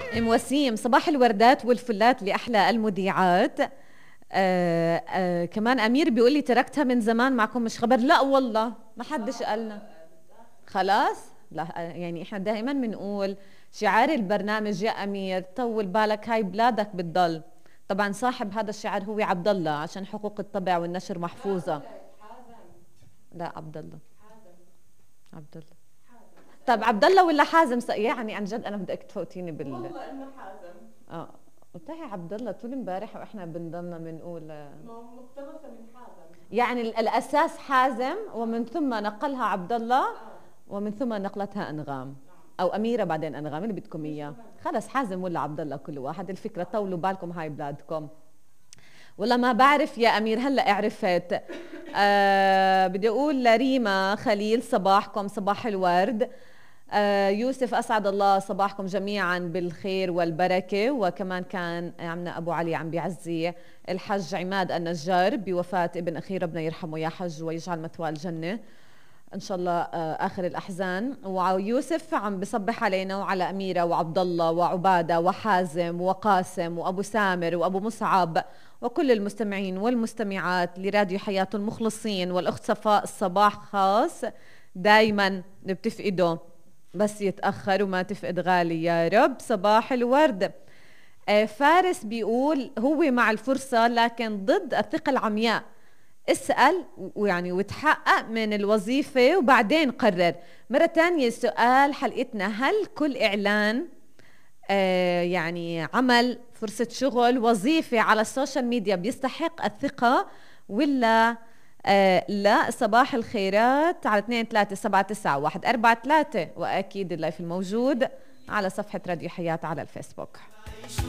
ام وسيم، صباح الوردات والفلات لأحلى المذيعات. كمان أمير بيقول لي تركتها من زمان معكم مش خبر. لا والله ما حدش قالنا. خلاص. لا يعني احنا دائما بنقول شعار البرنامج يا أمير طول بالك هاي بلادك بتضل. طبعا صاحب هذا الشعار هو عبد الله عشان حقوق الطبع والنشر محفوظة. لا عبد الله. عبد الله. طب عبد الله ولا حازم؟ يعني عن جد انا بدك تفوتيني والله انه حازم. اه قلت لها عبد الله طول امبارح واحنا بنضلنا بنقول مقتبسه من حازم. يعني الاساس حازم ومن ثم نقلها عبد الله ومن ثم نقلتها انغام او اميره بعدين انغام اللي بدكم اياه. خلص حازم ولا عبد الله كل واحد. الفكره طولوا بالكم هاي بلادكم. والله ما بعرف يا امير هلا عرفت. بدي اقول لريما خليل صباحكم صباح الورد. يوسف أسعد الله صباحكم جميعا بالخير والبركة. وكمان كان عمنا أبو علي عم بيعزي الحج عماد النجار بوفاة ابن أخيه ربنا يرحمه يا حج ويجعل مثواه الجنة إن شاء الله آخر الأحزان. ويوسف عم بصبح علينا وعلى أميرة وعبد الله وعبادة وحازم وقاسم وأبو سامر وأبو مصعب وكل المستمعين والمستمعات لراديو حياة المخلصين. والأخت صفاء الصباح خاص دايما بتفقده بس يتأخر وما تفقد غالي يا رب. صباح الورد. فارس بيقول هو مع الفرصة لكن ضد الثقة العمياء. اسأل ويعني وتحقق من الوظيفة وبعدين قرر. مرة تانية سؤال حلقتنا هل كل إعلان يعني عمل فرصة شغل وظيفة على السوشيال ميديا بيستحق الثقة ولا لا؟ صباح الخيرات على 2379143 وأكيد اللايف الموجود على صفحة راديو حياة على الفيسبوك.